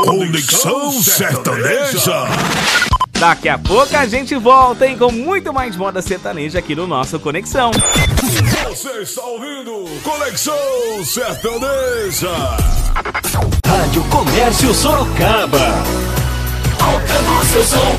Conexão Sertaneja. Daqui a pouco a gente volta, hein, com muito mais moda sertaneja aqui no nosso Conexão. Você está ouvindo Conexão Sertaneja. Rádio Comércio Sorocaba. Alcança o seu som.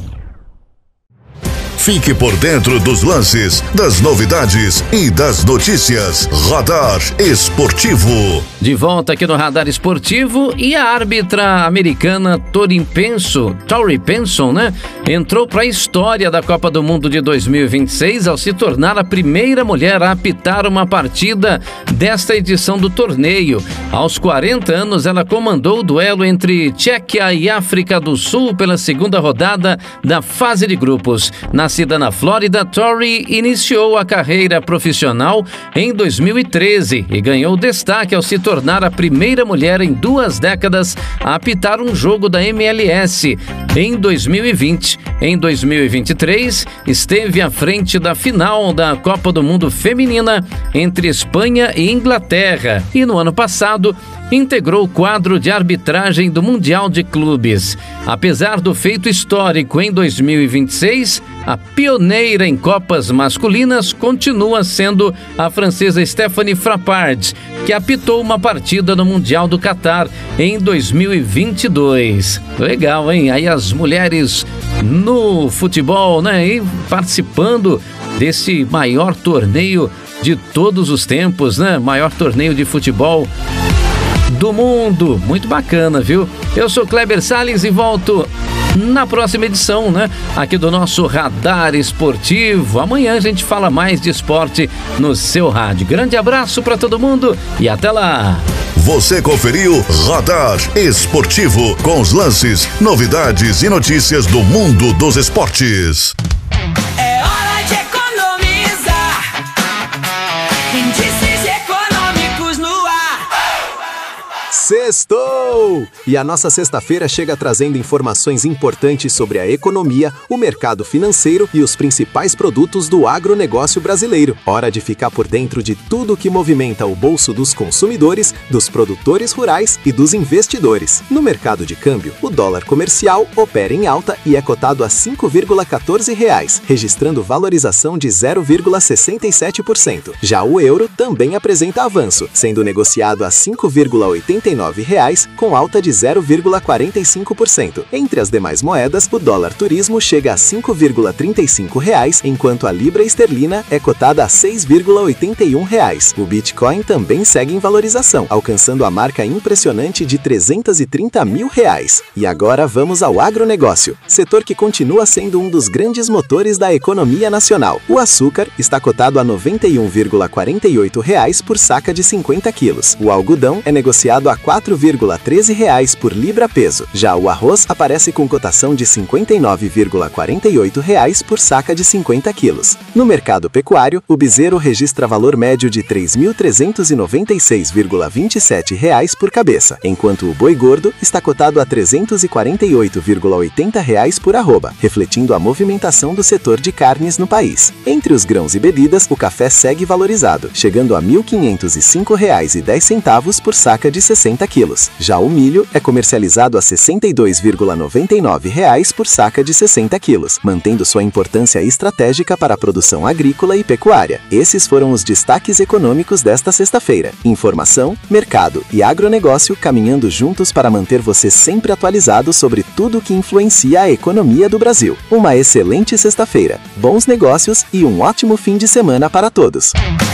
Fique por dentro dos lances, das novidades e das notícias. Radar Esportivo. De volta aqui no Radar Esportivo, e a árbitra americana Tori Penson, né? Entrou para a história da Copa do Mundo de 2026 ao se tornar a primeira mulher a apitar uma partida desta edição do torneio. Aos 40 anos, ela comandou o duelo entre Tchequia e África do Sul pela segunda rodada da fase de grupos. Nascida na Flórida, Tori iniciou a carreira profissional em 2013 e ganhou destaque ao se tornar a primeira mulher em 2 décadas a apitar um jogo da MLS. Em 2020, em 2023, esteve à frente da final da Copa do Mundo Feminina entre Espanha e Inglaterra e no ano passado integrou o quadro de arbitragem do Mundial de Clubes. Apesar do feito histórico em 2026, a pioneira em Copas masculinas continua sendo a francesa Stéphanie Frappart, que apitou uma partida no Mundial do Catar em 2022. Legal, hein? Aí as mulheres no futebol, né? E participando desse maior torneio de todos os tempos, né? Maior torneio de futebol do mundo. Muito bacana, viu? Eu sou Kleber Salles e volto na próxima edição, né? Aqui do nosso Radar Esportivo. Amanhã a gente fala mais de esporte no seu rádio. Grande abraço para todo mundo e até lá! Você conferiu Radar Esportivo com os lances, novidades e notícias do mundo dos esportes. É hora de economizar. Índices econômicos no ar. Sextou! E a nossa sexta-feira chega trazendo informações importantes sobre a economia, o mercado financeiro e os principais produtos do agronegócio brasileiro. Hora de ficar por dentro de tudo que movimenta o bolso dos consumidores, dos produtores rurais e dos investidores. No mercado de câmbio, o dólar comercial opera em alta e é cotado a R$ 5,14, registrando valorização de 0,67%. Já o euro também apresenta avanço, sendo negociado a R$ 5,89, com alta de 0,45%. Entre as demais moedas, o dólar turismo chega a R$ 5,35, enquanto a libra esterlina é cotada a R$ 6,81. O Bitcoin também segue em valorização, alcançando a marca impressionante de R$ 330 mil. E agora vamos ao agronegócio, setor que continua sendo um dos grandes motores da economia nacional. O açúcar está cotado a R$ 91,48 por saca de 50 quilos. O algodão é negociado a R$ 4,13 por libra peso. Já o arroz aparece com cotação de R$ 59,48 por saca de 50 quilos. No mercado pecuário, o bezerro registra valor médio de R$ 3.396,27 por cabeça, enquanto o boi gordo está cotado a R$ 348,80 por arroba, refletindo a movimentação do setor de carnes no país. Entre os grãos e bebidas, o café segue valorizado, chegando a R$ 1.505,10 por saca de 60 quilos. Já o milho é comercializado a R$ 62,99 por saca de 60 quilos, mantendo sua importância estratégica para a produção agrícola e pecuária. Esses foram os destaques econômicos desta sexta-feira. Informação, mercado e agronegócio caminhando juntos para manter você sempre atualizado sobre tudo que influencia a economia do Brasil. Uma excelente sexta-feira, bons negócios e um ótimo fim de semana para todos.